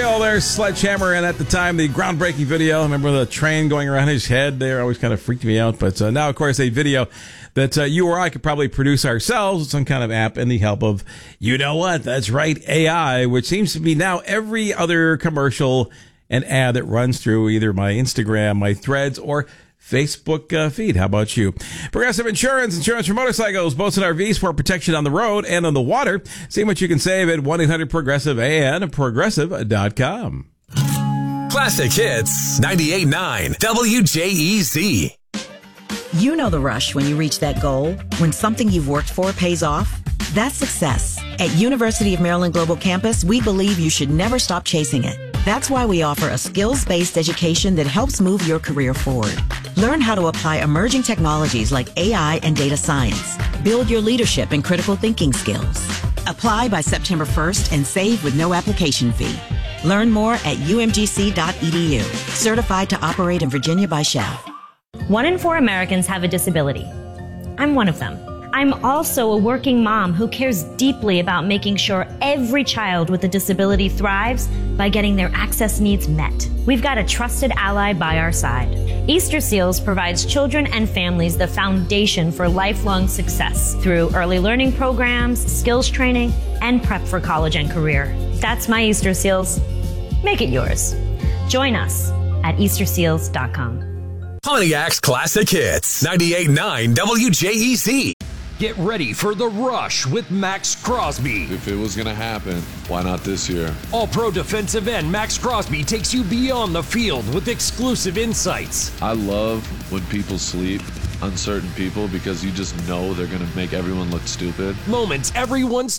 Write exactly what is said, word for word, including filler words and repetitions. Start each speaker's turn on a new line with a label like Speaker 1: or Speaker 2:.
Speaker 1: Hill there, Sledgehammer, and at the time, the groundbreaking video. Remember the train going around his head there? Always kind of freaked me out. But uh, now, of course, a video that uh, you or I could probably produce ourselves with some kind of app and the help of, you know what, that's right, A I, which seems to be now every other commercial and ad that runs through either my Instagram, my Threads, or Facebook uh, feed. How about you? Progressive Insurance, insurance for motorcycles, boats and R Vs for protection on the road and on the water. See what you can save at one eight hundred progressive and progressive dot com.
Speaker 2: Classic Hits ninety-eight point nine W J E Z.
Speaker 3: You know the rush when you reach that goal, when something you've worked for pays off. That's success. At University of Maryland Global Campus, we believe you should never stop chasing it. That's why we offer a skills-based education that helps move your career forward. Learn how to apply emerging technologies like A I and data science. Build your leadership and critical thinking skills. Apply by September first and save with no application fee. Learn more at U M G C dot E D U. Certified to operate in Virginia by S H A V.
Speaker 4: One in four Americans have a disability. I'm one of them. I'm also a working mom who cares deeply about making sure every child with a disability thrives by getting their access needs met. We've got a trusted ally by our side. Easter Seals provides children and families the foundation for lifelong success through early learning programs, skills training, and prep for college and career. That's my Easter Seals. Make it yours. Join us at easter seals dot com.
Speaker 2: Pontiac's Classic Hits ninety-eight point nine W J E Z.
Speaker 5: Get ready for the rush with Max Crosby.
Speaker 6: If it was going to happen, why not this year?
Speaker 5: All-pro defensive end Max Crosby takes you beyond the field with exclusive insights.
Speaker 6: I love when people sleep, uncertain people, because you just know they're going to make everyone look stupid.
Speaker 5: Moments everyone's